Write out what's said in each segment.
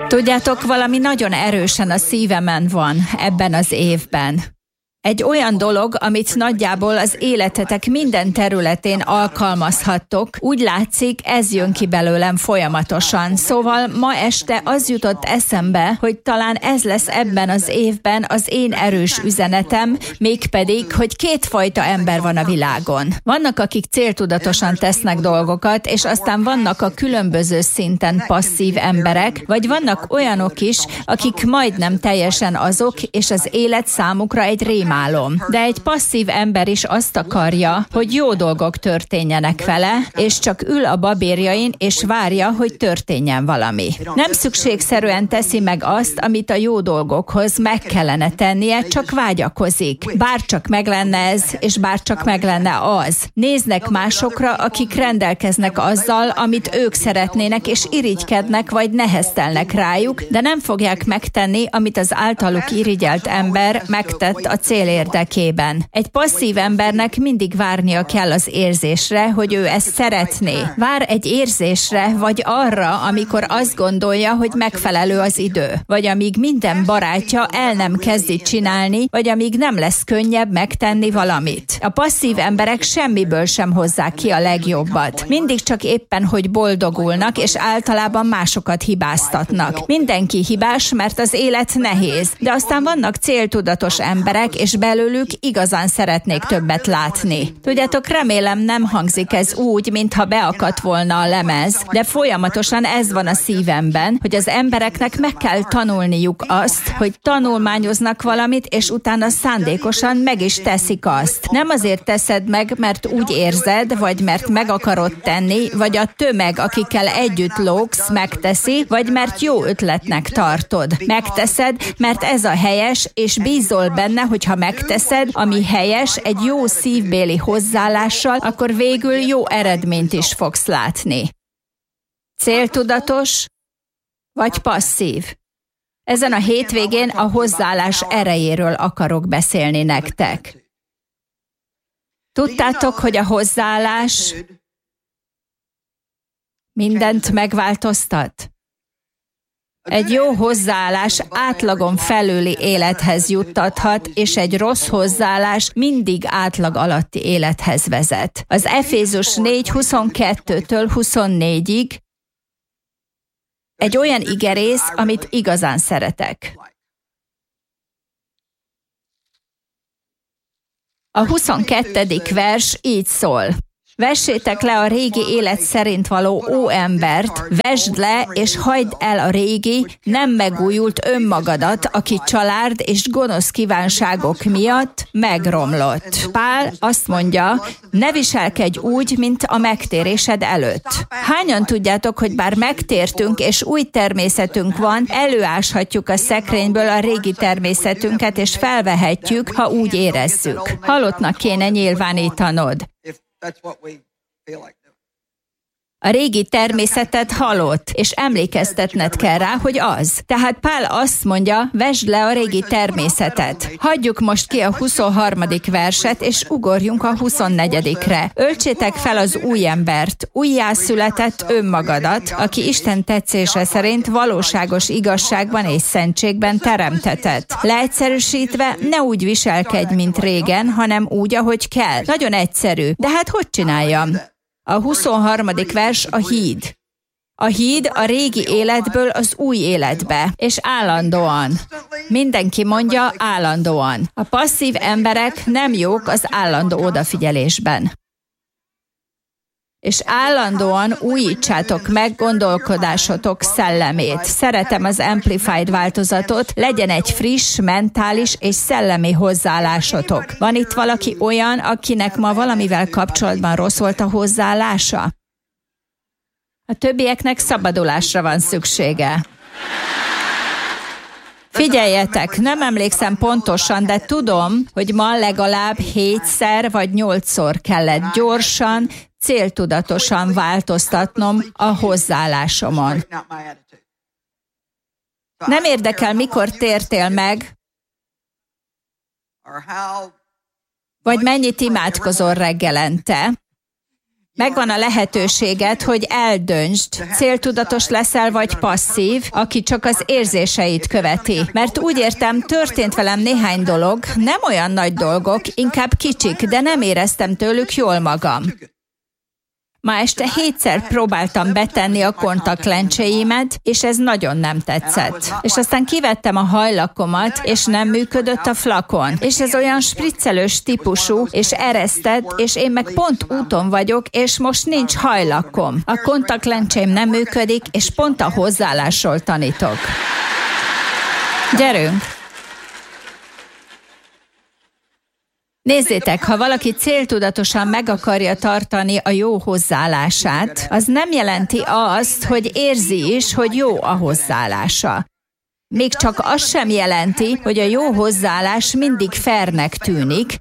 Tudjátok, valami nagyon erősen a szívemen van ebben az évben. Egy olyan dolog, amit nagyjából az életetek minden területén alkalmazhattok, úgy látszik, ez jön ki belőlem folyamatosan. Szóval ma este az jutott eszembe, hogy talán ez lesz ebben az évben az én erős üzenetem, mégpedig, hogy kétfajta ember van a világon. Vannak, akik céltudatosan tesznek dolgokat, és aztán vannak a különböző szinten passzív emberek, vagy vannak olyanok is, akik majdnem teljesen azok, és az élet számukra egy rémálom. De egy passzív ember is azt akarja, hogy jó dolgok történjenek vele, és csak ül a babérjain, és várja, hogy történjen valami. Nem szükségszerűen teszi meg azt, amit a jó dolgokhoz meg kellene tennie, csak vágyakozik. Bárcsak meg lenne ez, és bárcsak meg lenne az. Néznek másokra, akik rendelkeznek azzal, amit ők szeretnének, és irigykednek, vagy neheztelnek rájuk, de nem fogják megtenni, amit az általuk irigyelt ember megtett a cél érdekében. Egy passzív embernek mindig várnia kell az érzésre, hogy ő ezt szeretné. Vár egy érzésre, vagy arra, amikor azt gondolja, hogy megfelelő az idő. Vagy amíg minden barátja el nem kezdi csinálni, vagy amíg nem lesz könnyebb megtenni valamit. A passzív emberek semmiből sem hozzák ki a legjobbat. Mindig csak éppen, hogy boldogulnak, és általában másokat hibáztatnak. Mindenki hibás, mert az élet nehéz, de aztán vannak céltudatos emberek, és belőlük igazán szeretnék többet látni. Tudjátok, remélem nem hangzik ez úgy, mintha beakadt volna a lemez, de folyamatosan ez van a szívemben, hogy az embereknek meg kell tanulniuk azt, hogy tanulmányoznak valamit, és utána szándékosan meg is teszik azt. Nem azért teszed meg, mert úgy érzed, vagy mert meg akarod tenni, vagy a tömeg, akikkel együtt lógsz, megteszi, vagy mert jó ötletnek tartod. Megteszed, mert ez a helyes, és bízol benne, hogyha megteszed, ami helyes, egy jó szívbéli hozzáállással, akkor végül jó eredményt is fogsz látni. Céltudatos vagy passzív? Ezen a hétvégén a hozzáállás erejéről akarok beszélni nektek. Tudtátok, hogy a hozzáállás mindent megváltoztat? Egy jó hozzáállás átlagon felüli élethez juttathat, és egy rossz hozzáállás mindig átlag alatti élethez vezet. Az Efézus 4:22-től 24-ig egy olyan igerész, amit igazán szeretek. A 22. vers így szól. Vessétek le a régi élet szerint való óembert, vesd le és hagyd el a régi, nem megújult önmagadat, aki család és gonosz kívánságok miatt megromlott. Pál azt mondja, ne viselkedj úgy, mint a megtérésed előtt. Hányan tudjátok, hogy bár megtértünk és új természetünk van, előáshatjuk a szekrényből a régi természetünket és felvehetjük, ha úgy érezzük. Halottnak kéne nyilvánítanod. A régi természeted halott, és emlékeztetned kell rá, hogy az. Tehát Pál azt mondja, vesd le a régi természetet. Hagyjuk most ki a 23. verset, és ugorjunk a 24-re. Öltsétek fel az új embert, újjászületett önmagadat, aki Isten tetszése szerint valóságos igazságban és szentségben teremtetett. Leegyszerűsítve, ne úgy viselkedj, mint régen, hanem úgy, ahogy kell. Nagyon egyszerű. De hát hogy csináljam? A 23. vers a híd. A híd a régi életből az új életbe, és állandóan. Mindenki mondja állandóan. A passzív emberek nem jók az állandó odafigyelésben. És állandóan újítsátok meg gondolkodásotok szellemét. Szeretem az Amplified változatot, legyen egy friss, mentális és szellemi hozzáállásotok. Van itt valaki olyan, akinek ma valamivel kapcsolatban rossz volt a hozzáállása? A többieknek szabadulásra van szüksége. Figyeljetek, nem emlékszem pontosan, de tudom, hogy ma legalább 7-szer vagy 8-szor kellett gyorsan, céltudatosan változtatnom a hozzáállásomon. Nem érdekel, mikor tértél meg, vagy mennyit imádkozol reggelente. Megvan a lehetőséged, hogy eldöntsd, céltudatos leszel vagy passzív, aki csak az érzéseit követi. Mert úgy értem, történt velem néhány dolog, nem olyan nagy dolgok, inkább kicsik, de nem éreztem tőlük jól magam. Ma este 7-szer próbáltam betenni a kontaktlencséimet, és ez nagyon nem tetszett. És aztán kivettem a hajlakomat, és nem működött a flakon. És ez olyan spriccelős típusú, és eresztett, és én meg pont úton vagyok, és most nincs hajlakom. A kontaktlencsém nem működik, és pont a hozzáállásról tanítok. Gyerünk! Nézzétek, ha valaki céltudatosan meg akarja tartani a jó hozzáállását, az nem jelenti azt, hogy érzi is, hogy jó a hozzáállása. Még csak az sem jelenti, hogy a jó hozzáállás mindig fairnek tűnik,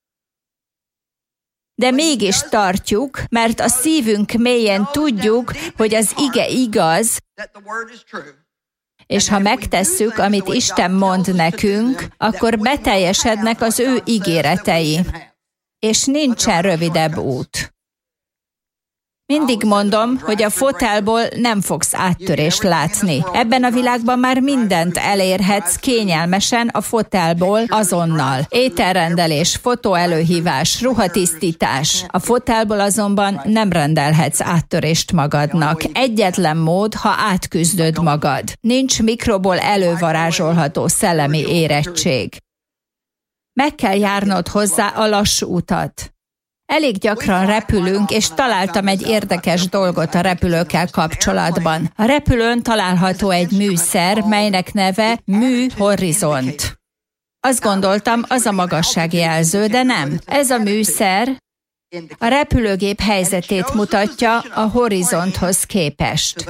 de mégis tartjuk, mert a szívünk mélyén tudjuk, hogy az ige igaz, és ha megtesszük, amit Isten mond nekünk, akkor beteljesednek az ő ígéretei, és nincsen rövidebb út. Mindig mondom, hogy a fotelból nem fogsz áttörést látni. Ebben a világban már mindent elérhetsz kényelmesen a fotelból azonnal. Ételrendelés, fotóelőhívás, ruhatisztítás. A fotelból azonban nem rendelhetsz áttörést magadnak. Egyetlen mód, ha átküzdöd magad. Nincs mikroból elővarázsolható szellemi érettség. Meg kell járnod hozzá a lassú utat. Elég gyakran repülünk, és találtam egy érdekes dolgot a repülőkkel kapcsolatban. A repülőn található egy műszer, melynek neve műhorizont. Azt gondoltam, az a magasságjelző, de nem. Ez a műszer a repülőgép helyzetét mutatja a horizonthoz képest.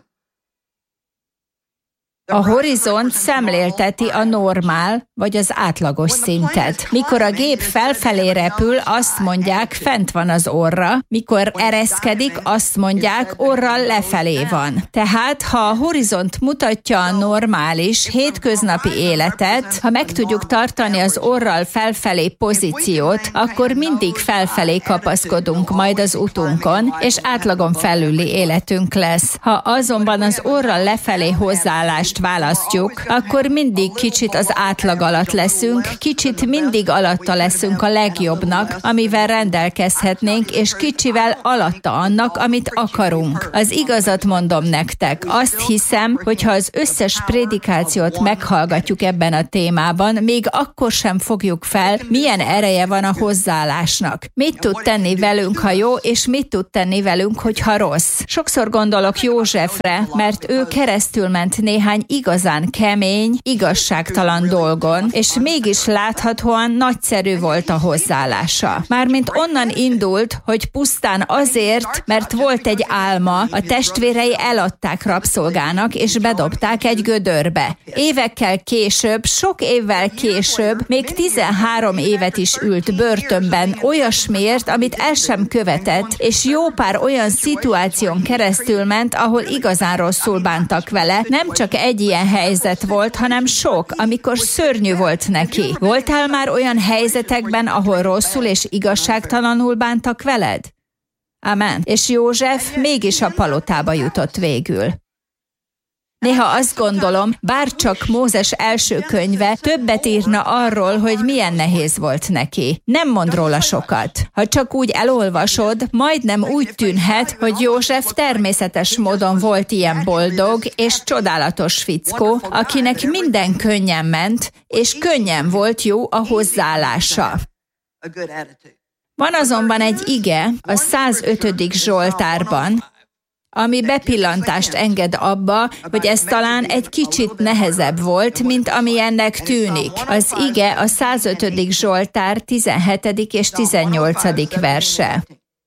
A horizont szemlélteti a normál, vagy az átlagos szintet. Mikor a gép felfelé repül, azt mondják, fent van az orra, mikor ereszkedik, azt mondják, orral lefelé van. Tehát, ha a horizont mutatja a normális, hétköznapi életet, ha meg tudjuk tartani az orral felfelé pozíciót, akkor mindig felfelé kapaszkodunk majd az utunkon, és átlagon felüli életünk lesz. Ha azonban az orral lefelé hozzáállást választjuk, akkor mindig kicsit az átlag alatt leszünk, kicsit mindig alatta leszünk a legjobbnak, amivel rendelkezhetnénk, és kicsivel alatta annak, amit akarunk. Az igazat mondom nektek, azt hiszem, hogy ha az összes prédikációt meghallgatjuk ebben a témában, még akkor sem fogjuk fel, milyen ereje van a hozzáállásnak. Mit tud tenni velünk, ha jó, és mit tud tenni velünk, hogyha rossz. Sokszor gondolok Józsefre, mert ő keresztül ment néhány igazán kemény, igazságtalan dolgon, és mégis láthatóan nagyszerű volt a hozzáállása. Mármint onnan indult, hogy pusztán azért, mert volt egy álma, a testvérei eladták rabszolgának, és bedobták egy gödörbe. Évekkel később, sok évvel később, még 13 évet is ült börtönben olyasmiért, amit el sem követett, és jó pár olyan szituáción keresztül ment, ahol igazán rosszul bántak vele. Nem csak egy ilyen helyzet volt, hanem sok, amikor szörnyű volt neki. Voltál már olyan helyzetekben, ahol rosszul és igazságtalanul bántak veled? Amen. És József mégis a palotába jutott végül. Néha azt gondolom, bárcsak Mózes első könyve többet írna arról, hogy milyen nehéz volt neki. Nem mond róla sokat. Ha csak úgy elolvasod, majdnem úgy tűnhet, hogy József természetes módon volt ilyen boldog és csodálatos fickó, akinek minden könnyen ment, és könnyen volt jó a hozzáállása. Van azonban egy ige a 105. Zsoltárban, ami bepillantást enged abba, hogy ez talán egy kicsit nehezebb volt, mint ami ennek tűnik. Az ige a 105. Zsoltár 17. és 18. verse.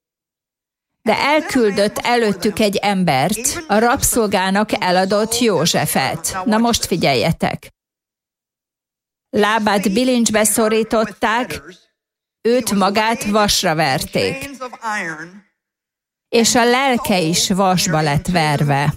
De elküldött előttük egy embert, a rabszolgának eladott Józsefet. Na most figyeljetek! Lábát bilincsbe szorították, őt magát vasra verték, és a lelke is vasba lett verve.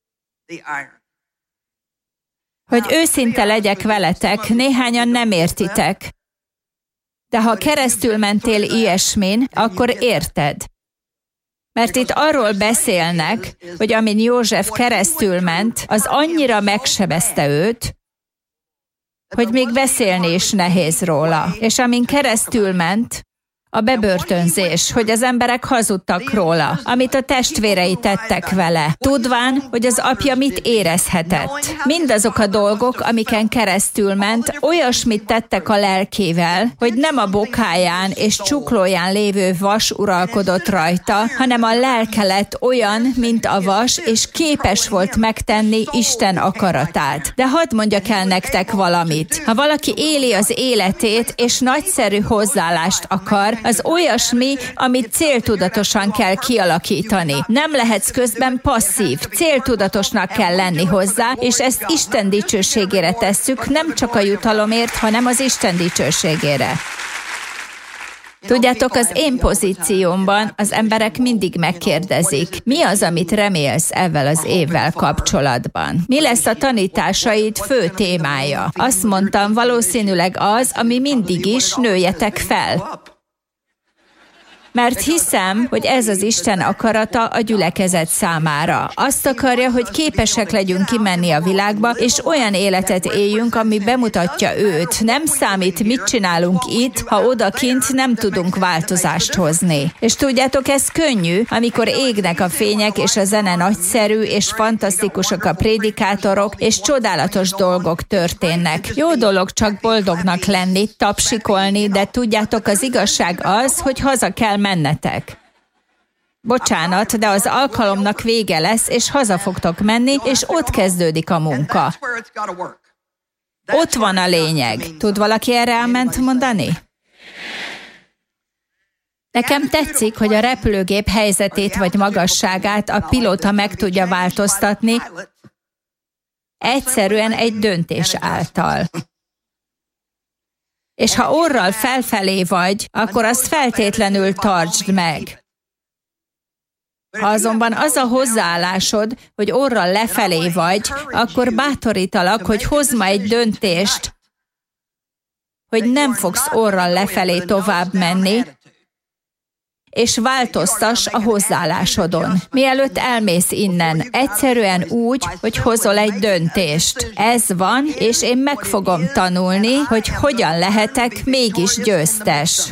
Hogy őszinte legyek veletek, néhányan nem értitek, de ha keresztül mentél ilyesmin, akkor érted. Mert itt arról beszélnek, hogy amin József keresztül ment, az annyira megsebezte őt, hogy még beszélni is nehéz róla. És amin keresztül ment, a bebörtönzés, hogy az emberek hazudtak róla, amit a testvérei tettek vele, tudván, hogy az apja mit érezhetett. Mindazok a dolgok, amiken keresztül ment, olyasmit tettek a lelkével, hogy nem a bokáján és csuklóján lévő vas uralkodott rajta, hanem a lelke lett olyan, mint a vas, és képes volt megtenni Isten akaratát. De hadd mondjak el nektek valamit. Ha valaki éli az életét, és nagyszerű hozzáállást akar, az olyasmi, amit céltudatosan kell kialakítani. Nem lehetsz közben passzív, céltudatosnak kell lenni hozzá, és ezt Isten dicsőségére tesszük, nem csak a jutalomért, hanem az Isten dicsőségére. Tudjátok, az én pozíciómban az emberek mindig megkérdezik, mi az, amit remélsz ezzel az évvel kapcsolatban? Mi lesz a tanításaid fő témája? Azt mondtam, valószínűleg az, ami mindig is, nőjetek fel. Mert hiszem, hogy ez az Isten akarata a gyülekezet számára. Azt akarja, hogy képesek legyünk kimenni a világba, és olyan életet éljünk, ami bemutatja őt. Nem számít, mit csinálunk itt, ha odakint nem tudunk változást hozni. És tudjátok, ez könnyű, amikor égnek a fények, és a zene nagyszerű, és fantasztikusak a prédikátorok, és csodálatos dolgok történnek. Jó dolog csak boldognak lenni, tapsikolni, de tudjátok, az igazság az, hogy haza kell mennetek. Bocsánat, de az alkalomnak vége lesz, és haza fogtok menni, és ott kezdődik a munka. Ott van a lényeg. Tud valaki erre áment mondani? Nekem tetszik, hogy a repülőgép helyzetét vagy magasságát a pilóta meg tudja változtatni, egyszerűen egy döntés által. És ha orral felfelé vagy, akkor azt feltétlenül tartsd meg. Ha azonban az a hozzáállásod, hogy orral lefelé vagy, akkor bátorítalak, hogy hozd ma egy döntést, hogy nem fogsz orral lefelé tovább menni, és változtass a hozzáállásodon. Mielőtt elmész innen, egyszerűen úgy, hogy hozol egy döntést. Ez van, és én meg fogom tanulni, hogy hogyan lehetek mégis győztes.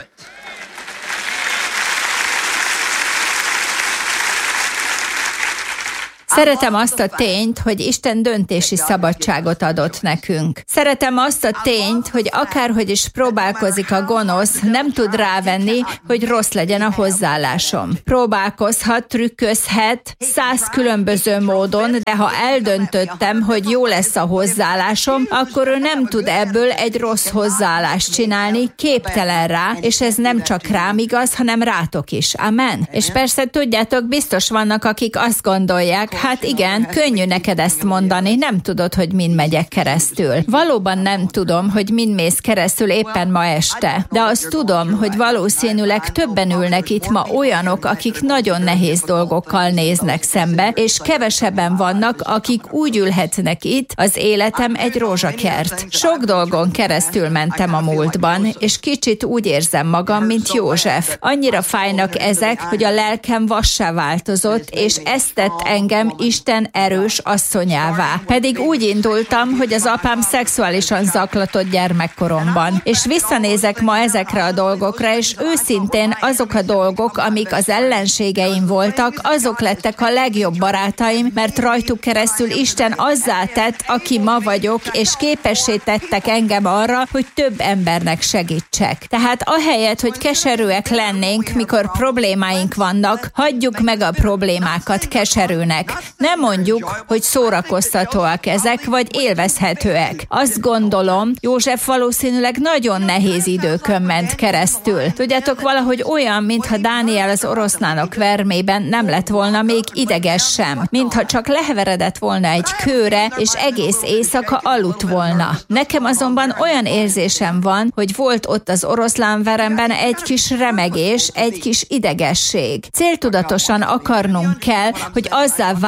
Szeretem azt a tényt, hogy Isten döntési szabadságot adott nekünk. Szeretem azt a tényt, hogy akárhogy is próbálkozik a gonosz, nem tud rávenni, hogy rossz legyen a hozzáállásom. Próbálkozhat, trükközhet 100 különböző módon, de ha eldöntöttem, hogy jó lesz a hozzáállásom, akkor ő nem tud ebből egy rossz hozzáállást csinálni, képtelen rá, és ez nem csak rám igaz, hanem rátok is. Amen. És persze tudjátok, biztos vannak, akik azt gondolják, hát igen, könnyű neked ezt mondani, nem tudod, hogy min megyek keresztül. Valóban nem tudom, hogy min mész keresztül éppen ma este, de azt tudom, hogy valószínűleg többen ülnek itt ma olyanok, akik nagyon nehéz dolgokkal néznek szembe, és kevesebben vannak, akik úgy ülhetnek itt, az életem egy rózsakert. Sok dolgon keresztül mentem a múltban, és kicsit úgy érzem magam, mint József. Annyira fájnak ezek, hogy a lelkem vassá változott, és ezt tett engem Isten erős asszonyává. Pedig úgy indultam, hogy az apám szexuálisan zaklatott gyermekkoromban. És visszanézek ma ezekre a dolgokra, és őszintén azok a dolgok, amik az ellenségeim voltak, azok lettek a legjobb barátaim, mert rajtuk keresztül Isten azzá tett, aki ma vagyok, és képessé tettek engem arra, hogy több embernek segítsek. Tehát ahelyett, hogy keserűek lennénk, mikor problémáink vannak, hagyjuk meg a problémákat keserűnek. Nem mondjuk, hogy szórakoztatóak ezek, vagy élvezhetőek. Azt gondolom, József valószínűleg nagyon nehéz időkön ment keresztül. Tudjátok, valahogy olyan, mintha Dániel az oroszlánok vermében nem lett volna még ideges sem. Mintha csak leheveredett volna egy kőre, és egész éjszaka aludt volna. Nekem azonban olyan érzésem van, hogy volt ott az oroszlánveremben egy kis remegés, egy kis idegesség. Céltudatosan akarnunk kell, hogy azzá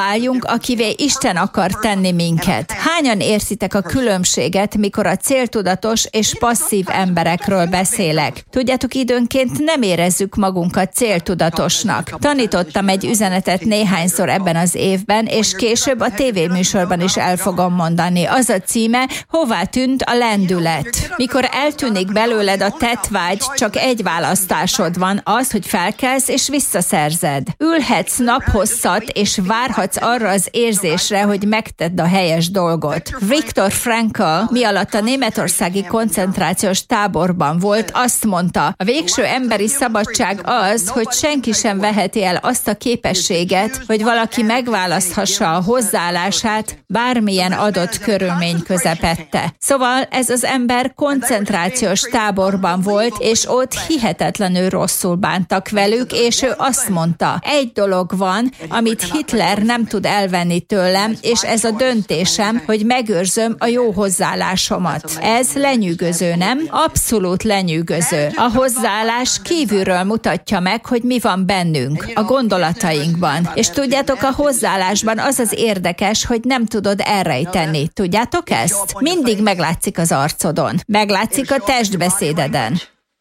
váljunk, akivé Isten akar tenni minket. Hányan érzitek a különbséget, mikor a céltudatos és passzív emberekről beszélek? Tudjátok, időnként nem érezzük magunkat céltudatosnak. Tanítottam egy üzenetet néhányszor ebben az évben, és később a tévéműsorban is el fogom mondani. Az a címe, hová tűnt a lendület. Mikor eltűnik belőled a tettvágy, csak egy választásod van, az, hogy felkelsz és visszaszerzed. Ülhetsz naphosszat, és várhatsz arra az érzésre, hogy megtedd a helyes dolgot. Viktor Frankl, mi alatt a németországi koncentrációs táborban volt, azt mondta, a végső emberi szabadság az, hogy senki sem veheti el azt a képességet, hogy valaki megválaszthassa a hozzáállását bármilyen adott körülmény közepette. Szóval ez az ember koncentrációs táborban volt, és ott hihetetlenül rosszul bántak velük, és ő azt mondta, egy dolog van, amit Hitler nem tud elvenni tőlem, és ez a döntésem, hogy megőrzöm a jó hozzáállásomat. Ez lenyűgöző, nem? Abszolút lenyűgöző. A hozzáállás kívülről mutatja meg, hogy mi van bennünk, a gondolatainkban. És tudjátok, a hozzáállásban az az érdekes, hogy nem tudod elrejteni. Tudjátok ezt? Mindig meglátszik az arcodon. Meglátszik a testbeszédeden.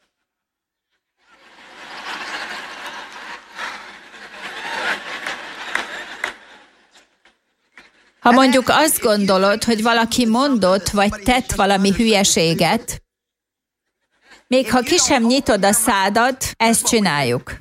Ha mondjuk azt gondolod, hogy valaki mondott vagy tett valami hülyeséget, még ha ki sem nyitod a szádat, ezt csináljuk.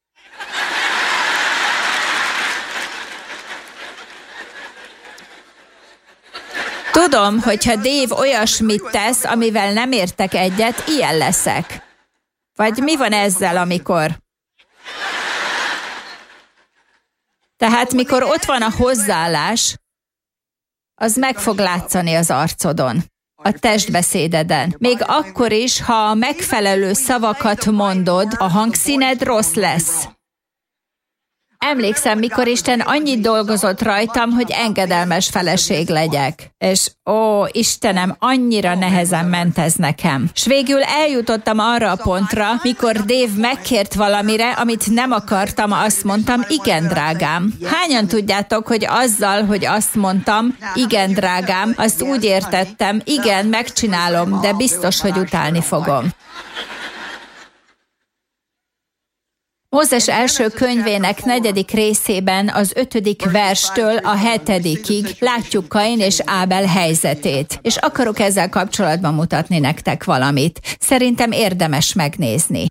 Tudom, hogyha Dave olyasmit tesz, amivel nem értek egyet, ilyen leszek. Vagy mi van ezzel, amikor... Tehát mikor ott van a hozzáállás, az meg fog látszani az arcodon, a testbeszédeden. Még akkor is, ha a megfelelő szavakat mondod, a hangszíned rossz lesz. Emlékszem, mikor Isten annyit dolgozott rajtam, hogy engedelmes feleség legyek. És Istenem, annyira nehezen ment ez nekem. S végül eljutottam arra a pontra, mikor Dave megkért valamire, amit nem akartam, azt mondtam, igen, drágám. Hányan tudjátok, hogy azzal, hogy azt mondtam, igen, drágám, azt úgy értettem, igen, megcsinálom, de biztos, hogy utálni fogom. Mózes első könyvének 4. részében az 5. verstől a 7. látjuk Kain és Ábel helyzetét, és akarok ezzel kapcsolatban mutatni nektek valamit. Szerintem érdemes megnézni.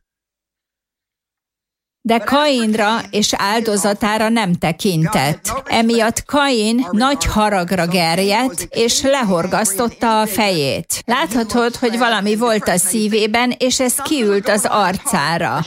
De Kainra és áldozatára nem tekintett. Emiatt Kain nagy haragra gerjedt, és lehorgasztotta a fejét. Láthatod, hogy valami volt a szívében, és ez kiült az arcára.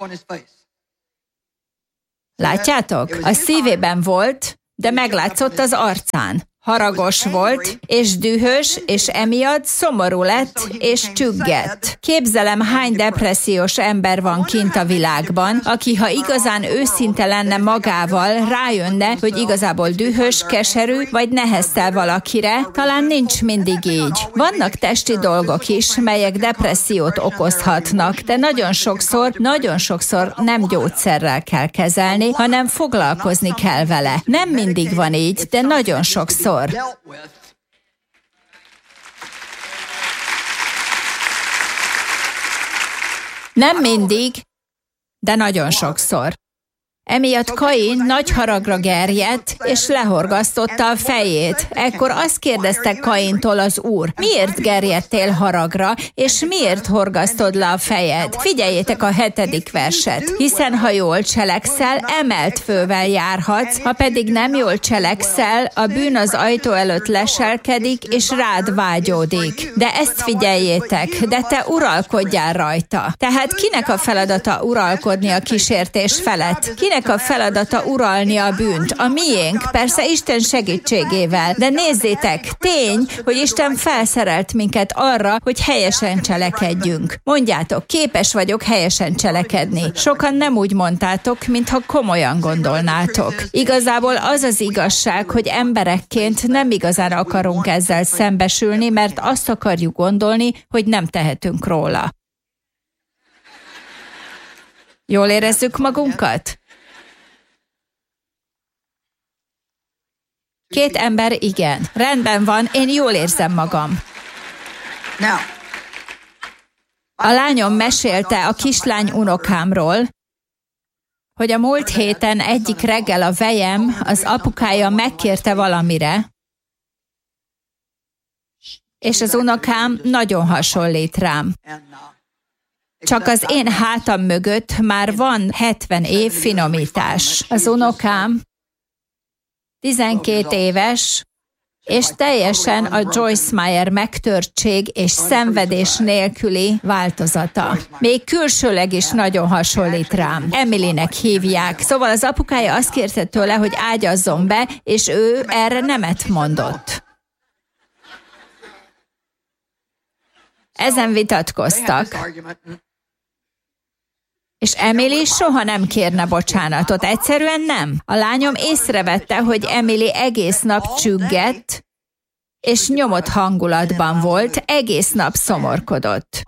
Látjátok? A szívében volt, de meglátszott az arcán. Haragos volt, és dühös, és emiatt szomorú lett, és csüggett. Képzelem, hány depressziós ember van kint a világban, aki, ha igazán őszinte lenne magával, rájönne, hogy igazából dühös, keserű, vagy neheztel valakire, talán nincs mindig így. Vannak testi dolgok is, melyek depressziót okozhatnak, de nagyon sokszor nem gyógyszerrel kell kezelni, hanem foglalkozni kell vele. Nem mindig van így, de nagyon sokszor. Nem mindig, de nagyon sokszor. Emiatt Kain nagy haragra gerjedt, és lehorgasztotta a fejét. Ekkor azt kérdezte Kaintól az Úr, miért gerjedtél haragra, és miért horgasztod le a fejed? Figyeljétek a 7. verset. Hiszen ha jól cselekszel, emelt fővel járhatsz, ha pedig nem jól cselekszel, a bűn az ajtó előtt leselkedik, és rád vágyódik. De ezt figyeljétek, de te uralkodjál rajta. Tehát kinek a feladata uralkodni a kísértés felett? Kinek a feladata uralni a bűnt? A miénk, persze Isten segítségével. De nézzétek, tény, hogy Isten felszerelt minket arra, hogy helyesen cselekedjünk. Mondjátok, képes vagyok helyesen cselekedni. Sokan nem úgy mondtátok, mintha komolyan gondolnátok. Igazából az az igazság, hogy emberekként nem igazán akarunk ezzel szembesülni, mert azt akarjuk gondolni, hogy nem tehetünk róla. Jól érezzük magunkat? 2 ember igen. Rendben van, én jól érzem magam. A lányom mesélte a kislány unokámról, hogy a múlt héten egyik reggel a vejem, az apukája megkérte valamire, és az unokám nagyon hasonlít rám. Csak az én hátam mögött már van 70 év finomítás. Az unokám 12 éves, és teljesen a Joyce Meyer megtörtség és szenvedés nélküli változata. Még külsőleg is nagyon hasonlít rám. Emilynek hívják. Szóval az apukája azt kérte tőle, hogy ágyazzon be, és ő erre nemet mondott. Ezen vitatkoztak. És Emily soha nem kérne bocsánatot, egyszerűen nem. A lányom észrevette, hogy Emily egész nap csüggett, és nyomott hangulatban volt, egész nap szomorkodott.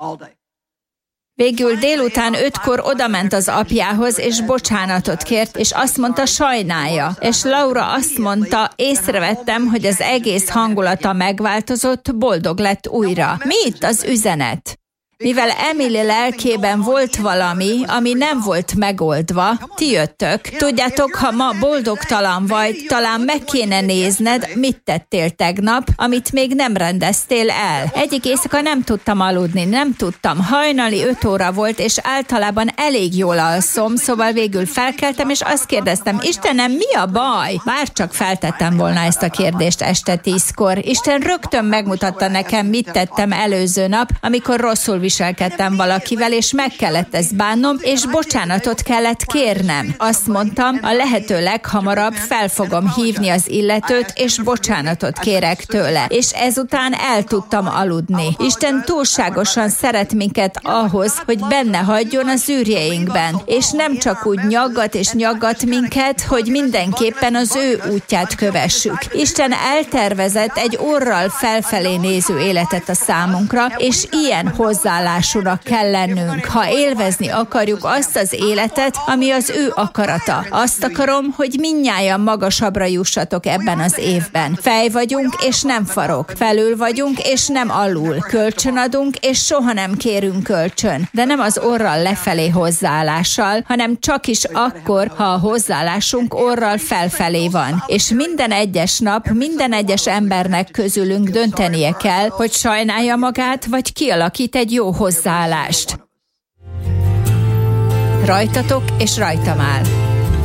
Végül délután 5-kor odament az apjához, és bocsánatot kért, és azt mondta, sajnálja. És Laura azt mondta, észrevettem, hogy az egész hangulata megváltozott, boldog lett újra. Mi itt az üzenet? Mivel Emily lelkében volt valami, ami nem volt megoldva, ti jöttök. Tudjátok, ha ma boldogtalan vagy, talán meg kéne nézned, mit tettél tegnap, amit még nem rendeztél el. Egyik éjszaka nem tudtam aludni, nem tudtam. Hajnali 5 óra volt, és általában elég jól alszom, szóval végül felkeltem, és azt kérdeztem, Istenem, mi a baj? Bárcsak feltettem volna ezt a kérdést este 10-kor. Isten rögtön megmutatta nekem, mit tettem előző nap, amikor rosszul viselkedtem valakivel, és meg kellett ezt bánnom, és bocsánatot kellett kérnem. Azt mondtam, a lehető leghamarabb fel fogom hívni az illetőt, és bocsánatot kérek tőle. És ezután el tudtam aludni. Isten túlságosan szeret minket ahhoz, hogy benne hagyjon az űrjeinkben, és nem csak úgy nyaggat és nyaggat minket, hogy mindenképpen az ő útját kövessük. Isten eltervezett egy orral felfelé néző életet a számunkra, és ilyen hozzáállásúnak kell lennünk, ha élvezni akarjuk azt az életet, ami az ő akarata. Azt akarom, hogy mindnyájan magasabbra jussatok ebben az évben. Fej vagyunk, és nem farok. Felül vagyunk, és nem alul. Kölcsönadunk, és soha nem kérünk kölcsön. De nem az orral lefelé hozzáállással, hanem csak is akkor, ha a hozzáállásunk orral felfelé van. És minden egyes nap, minden egyes embernek közülünk döntenie kell, hogy sajnálja magát, vagy kialakít egy jó hozzáállást. Rajtatok és rajtam áll.